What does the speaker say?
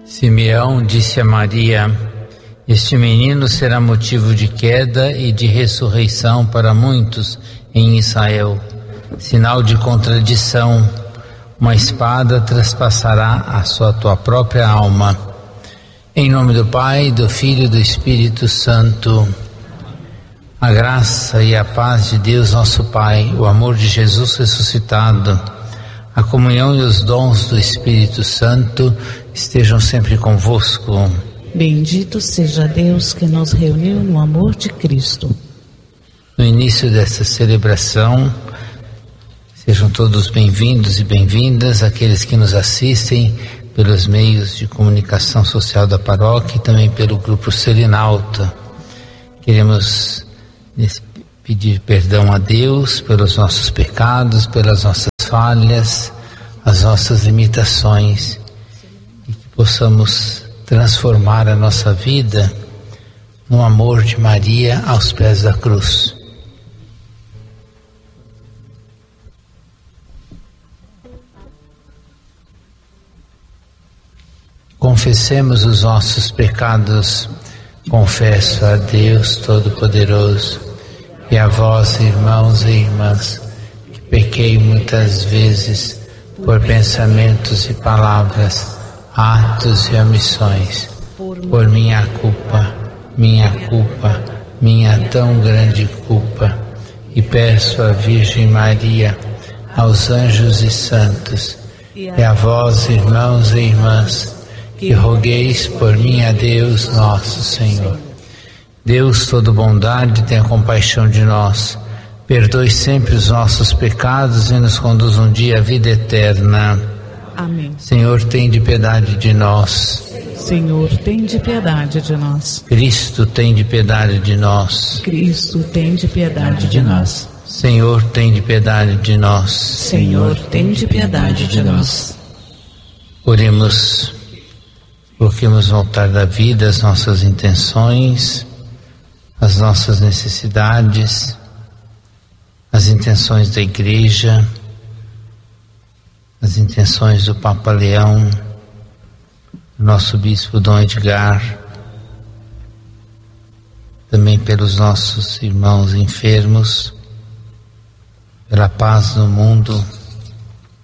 Simeão disse a Maria: este menino será motivo de queda e de ressurreição para muitos em Israel, sinal de contradição. Uma espada traspassará a tua própria alma. Em nome do Pai, do Filho e do Espírito Santo. A graça e a paz de Deus nosso Pai, o amor de Jesus ressuscitado, a comunhão e os dons do Espírito Santo estejam sempre convosco. Bendito seja Deus que nos reuniu no amor de Cristo. No início desta celebração, sejam todos bem-vindos e bem-vindas, aqueles que nos assistem pelos meios de comunicação social da paróquia e também pelo grupo Serenalta. Queremos pedir perdão a Deus pelos nossos pecados, pelas nossas falhas, as nossas limitações, e que possamos transformar a nossa vida no amor de Maria aos pés da cruz. Confessemos os nossos pecados. Confesso a Deus Todo-Poderoso e a vós, irmãos e irmãs, que pequei muitas vezes por pensamentos e palavras, atos e omissões, por minha culpa, minha tão grande culpa, e peço à Virgem Maria, aos anjos e santos, e a vós, irmãos e irmãs, que rogueis por mim a Deus nosso Senhor. Deus todo bondade, tenha compaixão de nós, perdoe sempre os nossos pecados e nos conduz um dia à vida eterna. Amém. Senhor, tende piedade de nós. Senhor, tende piedade de nós. Cristo, tende piedade de nós. Cristo, tende piedade de nós. Senhor, tende piedade de nós. Senhor, tende piedade de nós. Oremos. Coloquemos no altar da vida as nossas intenções, as nossas necessidades, as intenções da Igreja, as intenções do Papa Leão, do nosso Bispo Dom Edgar, também pelos nossos irmãos enfermos, pela paz no mundo,